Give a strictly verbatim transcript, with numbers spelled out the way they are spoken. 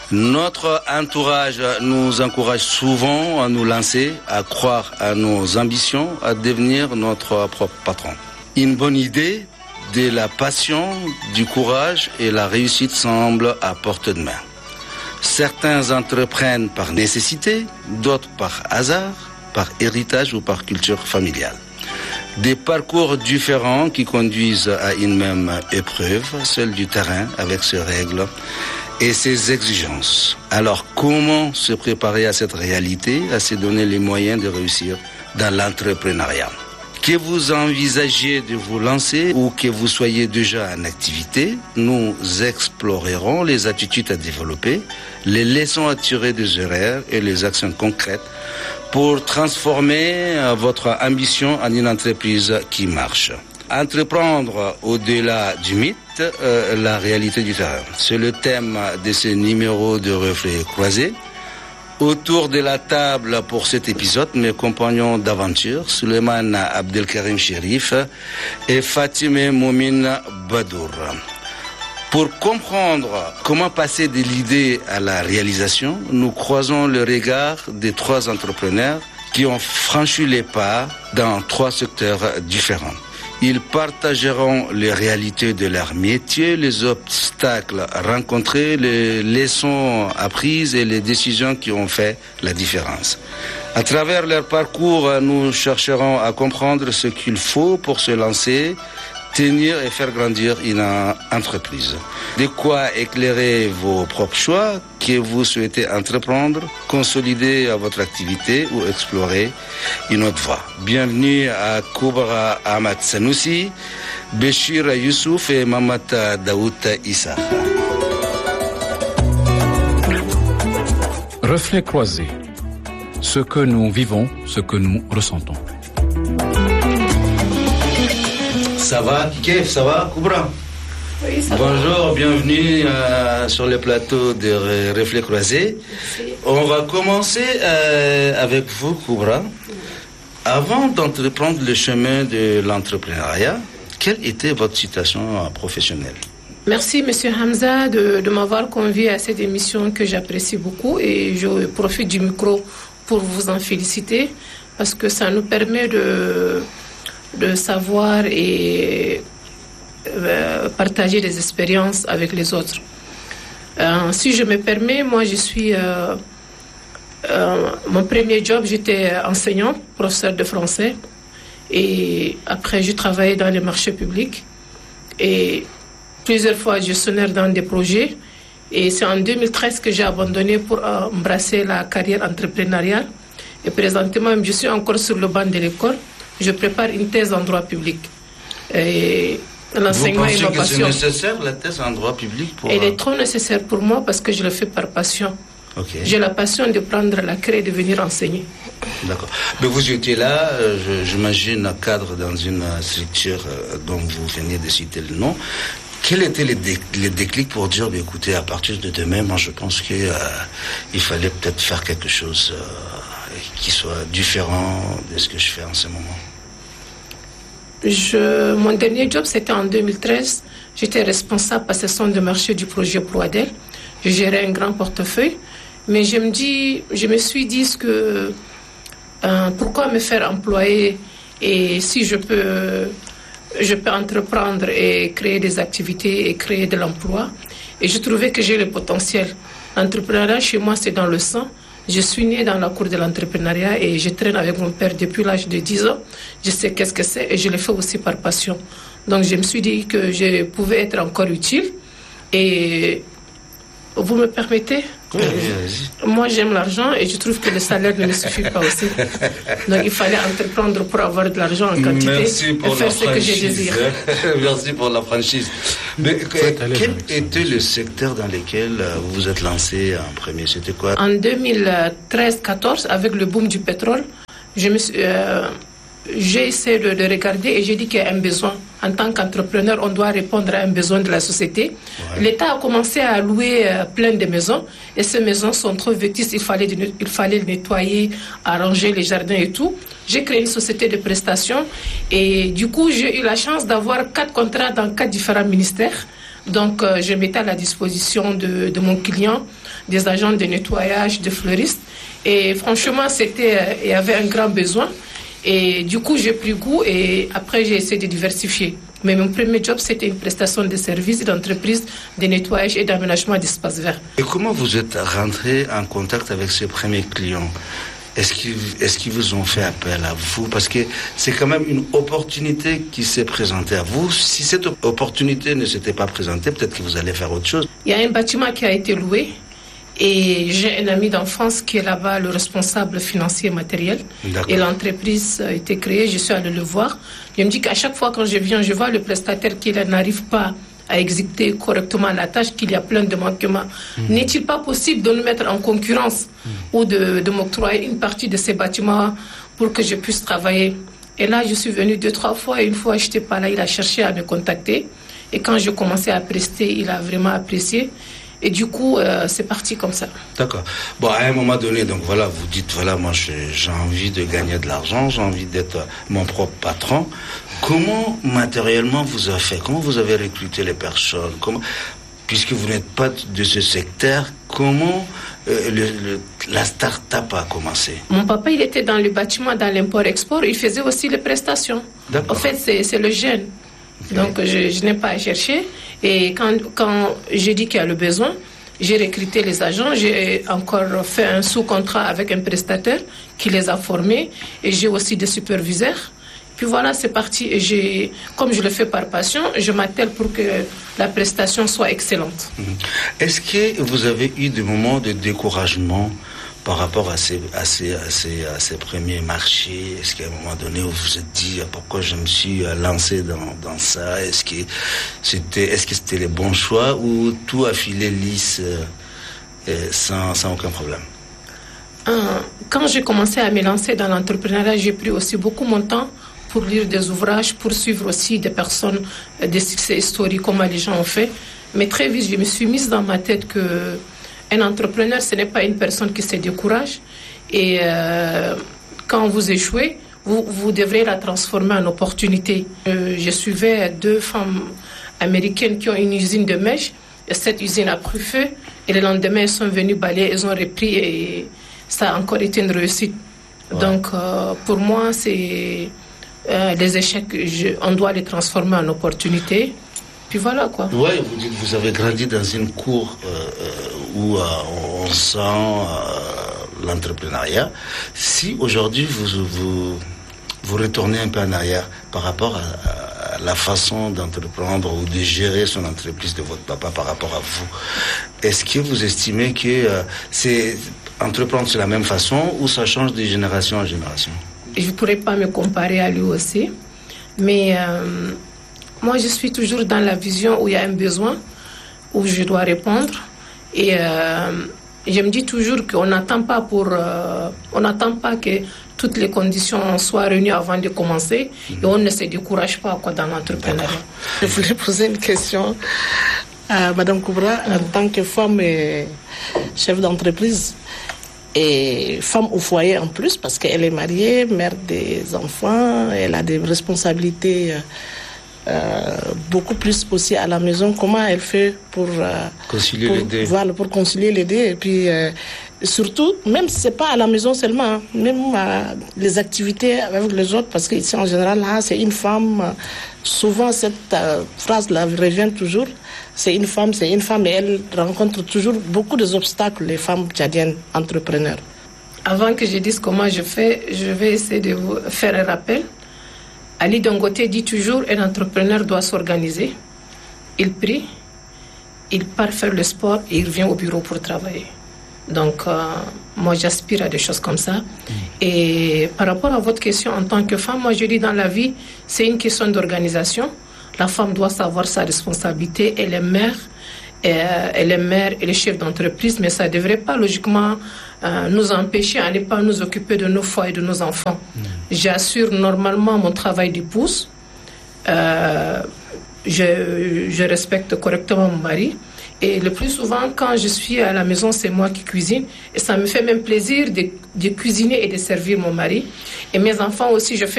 Notre entourage nous encourage souvent à nous lancer, à croire à nos ambitions, à devenir notre propre patron. Une bonne idée, de la passion, du courage et la réussite semblent à portée de main. Certains entreprennent par nécessité, d'autres par hasard, par héritage ou par culture familiale. Des parcours différents qui conduisent à une même épreuve, celle du terrain avec ses règles et ses exigences. Alors comment se préparer à cette réalité, à se donner les moyens de réussir dans l'entrepreneuriat? Que vous envisagez de vous lancer ou que vous soyez déjà en activité, nous explorerons les attitudes à développer, les leçons à tirer des erreurs et les actions concrètes pour transformer votre ambition en une entreprise qui marche. Entreprendre au-delà du mythe, euh, la réalité du terrain. C'est le thème de ce numéro de Reflets Croisés. Autour de la table pour cet épisode, mes compagnons d'aventure, Suleiman Abdelkarim Chérif et Fatime Moumine Badour. Pour comprendre comment passer de l'idée à la réalisation, nous croisons le regard des trois entrepreneurs qui ont franchi les pas dans trois secteurs différents. Ils partageront les réalités de leur métier, les obstacles rencontrés, les leçons apprises et les décisions qui ont fait la différence. À travers leur parcours, nous chercherons à comprendre ce qu'il faut pour se lancer, tenir et faire grandir une entreprise. De quoi éclairer vos propres choix que vous souhaitez entreprendre, consolider votre activité ou explorer une autre voie. Bienvenue à Koubra Ahmad Sanoussi, Béchir Youssouf et Mamata Daoud Issa. Reflets croisés. Ce que nous vivons, ce que nous ressentons. Ça va, Kef, ça va, Koubra? Oui, ça Bonjour, va. Bienvenue euh, sur le plateau de Reflets Croisés. Merci. On va commencer euh, avec vous, Koubra. Avant d'entreprendre le chemin de l'entrepreneuriat, quelle était votre situation professionnelle? Merci, Monsieur Hamza, de, de m'avoir convié à cette émission que j'apprécie beaucoup et je profite du micro pour vous en féliciter parce que ça nous permet de... de savoir et euh, partager des expériences avec les autres. Euh, si je me permets, moi je suis... Euh, euh, mon premier job, j'étais enseignante, professeur de français. Et après, je travaillais dans les marchés publics. Et plusieurs fois, gestionnaire dans des projets. Et c'est en deux mille treize que j'ai abandonné pour euh, embrasser la carrière entrepreneuriale. Et présentement, je suis encore sur le banc de l'école. Je prépare une thèse en droit public. Et l'enseignement est ma passion. Vous pensez que c'est nécessaire, la thèse en droit public pour... Elle est trop nécessaire pour moi parce que je le fais par passion. Okay. J'ai la passion de prendre la craie et de venir enseigner. D'accord. Mais vous étiez là, je, j'imagine, cadre dans une structure dont vous venez de citer le nom. Quel était le dé, déclic pour dire, bah, écoutez, à partir de demain, moi je pense qu'il euh, fallait peut-être faire quelque chose... Euh, qui soit différent de ce que je fais en ce moment? Je, mon dernier job, c'était en deux mille treize. J'étais responsable passation de marché du projet Proadel. Je gérais un grand portefeuille. Mais je me, dis, je me suis dit que euh, pourquoi me faire employer et si je peux, je peux entreprendre et créer des activités et créer de l'emploi. Et je trouvais que j'ai le potentiel. L'entrepreneuriat, chez moi, c'est dans le sang. Je suis née dans la cour de l'entrepreneuriat et je traîne avec mon père depuis l'âge de dix ans. Je sais qu'est-ce que c'est et je le fais aussi par passion. Donc je me suis dit que je pouvais être encore utile. Et vous me permettez? Oui, oui. Moi j'aime l'argent et je trouve que le salaire ne me suffit pas aussi. Donc il fallait entreprendre pour avoir de l'argent en quantité. Merci pour et faire la ce que je désire. Merci pour la franchise. Mais quel était le secteur dans lequel vous vous êtes lancé en premier? C'était quoi? En deux mille treize quatorze, avec le boom du pétrole, je me suis, euh, j'ai essayé de, de regarder et j'ai dit qu'il y a un besoin. En tant qu'entrepreneur, on doit répondre à un besoin de la société. Ouais. L'État a commencé à louer euh, plein de maisons et ces maisons sont trop vétustes. Il fallait, il fallait nettoyer, arranger les jardins et tout. J'ai créé une société de prestations et du coup, j'ai eu la chance d'avoir quatre contrats dans quatre différents ministères. Donc, euh, je mettais à la disposition de, de mon client des agents de nettoyage, de fleuristes. Et franchement, c'était, euh, il y avait un grand besoin. Et du coup, j'ai pris goût et après, j'ai essayé de diversifier. Mais mon premier job, c'était une prestation de services d'entreprise de nettoyage et d'aménagement d'espaces verts. Et comment vous êtes rentré en contact avec ces premiers clients ? Est-ce qu'ils, est-ce qu'ils vous ont fait appel à vous ? Parce que c'est quand même une opportunité qui s'est présentée à vous. Si cette opportunité ne s'était pas présentée, peut-être que vous allez faire autre chose. Il y a un bâtiment qui a été loué. Et j'ai un ami d'enfance qui est là-bas, le responsable financier matériel. D'accord. Et l'entreprise a été créée, je suis allée le voir. Il me dit qu'à chaque fois quand je viens, je vois le prestataire qui n'arrive pas à exécuter correctement la tâche, qu'il y a plein de manquements. Mmh. N'est-il pas possible de nous mettre en concurrence mmh. ou de, de m'octroyer une partie de ces bâtiments pour que je puisse travailler? Et là, je suis venue deux, trois fois. Et une fois, je n'étais pas là, il a cherché à me contacter. Et quand je commençais à prester, il a vraiment apprécié. Et du coup, euh, c'est parti comme ça. D'accord. Bon, à un moment donné, donc voilà, vous dites, voilà, moi j'ai, j'ai envie de gagner de l'argent, j'ai envie d'être mon propre patron. Comment matériellement vous avez fait? Comment vous avez recruté les personnes? Comment, puisque vous n'êtes pas de ce secteur, comment euh, le, le, la start-up a commencé? Mon papa, il était dans le bâtiment, dans l'import-export, il faisait aussi les prestations. D'accord. En fait, c'est, c'est le gène. Okay. Donc, je, je n'ai pas à chercher. Et quand, quand j'ai dit qu'il y a le besoin, j'ai recruté les agents. J'ai encore fait un sous-contrat avec un prestataire qui les a formés. Et j'ai aussi des superviseurs. Puis voilà, c'est parti. Et j'ai, comme je le fais par passion, je m'attelle pour que la prestation soit excellente. Est-ce que vous avez eu des moments de découragement par rapport à ces, à ces, à ces, à ces premiers marchés? Est-ce qu'à un moment donné, vous vous êtes dit pourquoi je me suis lancé dans, dans ça? Est-ce que c'était, est-ce que c'était les bons choix ou tout a filé lisse euh, sans, sans aucun problème? Quand j'ai commencé à me lancer dans l'entrepreneuriat, j'ai pris aussi beaucoup mon temps pour lire des ouvrages, pour suivre aussi des personnes, des succès historiques, comment les gens ont fait. Mais très vite, je me suis mise dans ma tête que un entrepreneur, ce n'est pas une personne qui se décourage. Et euh, quand vous échouez, vous, vous devrez la transformer en opportunité. Euh, je suivais deux femmes américaines qui ont une usine de mèches. Cette usine a pris feu. Et le lendemain, elles sont venues balayer, elles ont repris et ça a encore été une réussite. Ouais. Donc, euh, pour moi, c'est euh, les échecs, je, on doit les transformer en opportunités. Puis voilà quoi. Oui, vous dites vous avez grandi dans une cour euh, où euh, on sent euh, l'entrepreneuriat. Si aujourd'hui vous, vous, vous retournez un peu en arrière par rapport à, à la façon d'entreprendre ou de gérer son entreprise de votre papa par rapport à vous, est-ce que vous estimez que euh, c'est entreprendre de la même façon ou ça change de génération en génération? Je ne pourrais pas me comparer à lui aussi, mais euh, moi, je suis toujours dans la vision où il y a un besoin, où je dois répondre. Et euh, je me dis toujours qu'on n'attend pas pour, euh, on n'attend pas que toutes les conditions soient réunies avant de commencer. Mmh. Et on ne se décourage pas quoi, dans l'entrepreneuriat. Je voulais poser une question à Madame Koubra, mmh. en tant que femme et chef d'entreprise. Et femme au foyer en plus, parce qu'elle est mariée, mère des enfants, elle a des responsabilités Euh, beaucoup plus aussi à la maison. Comment elle fait pour euh, concilier pour, les deux voilà, pour concilier les deux. Et puis euh, surtout, même si c'est pas à la maison seulement, hein, même euh, les activités avec les autres, parce qu'ici en général, là, c'est une femme. Euh, souvent cette euh, phrase-là revient toujours. C'est une femme, c'est une femme, et elle rencontre toujours beaucoup d'obstacles, les femmes tchadiennes entrepreneurs. Avant que je dise comment je fais, je vais essayer de vous faire un rappel. Ali Dangote dit toujours un entrepreneur doit s'organiser. Il prie, il part faire le sport et il revient au bureau pour travailler. Donc, euh, moi, j'aspire à des choses comme ça. Mmh. Et par rapport à votre question en tant que femme, moi, je dis dans la vie, c'est une question d'organisation. La femme doit savoir sa responsabilité. Elle est mère, elle est mère, elle est chef d'entreprise, mais ça ne devrait pas logiquement euh, nous empêcher à ne pas nous occuper de nos foyers, de nos enfants. Mmh. J'assure normalement mon travail d'épouse. Euh, je, je respecte correctement mon mari. Et le plus souvent, quand je suis à la maison, c'est moi qui cuisine. Et ça me fait même plaisir de, de cuisiner et de servir mon mari. Et mes enfants aussi, je fais